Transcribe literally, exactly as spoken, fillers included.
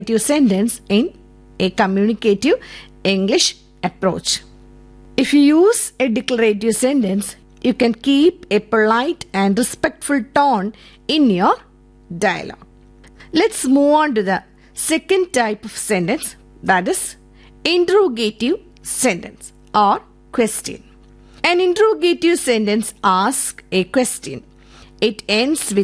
sentence in a communicative English approach. If you use a declarative sentence, you can keep a polite and respectful tone in your dialogue. Let's move on to the second type of sentence, that is interrogative sentence or question. An interrogative sentence asks a question. It ends with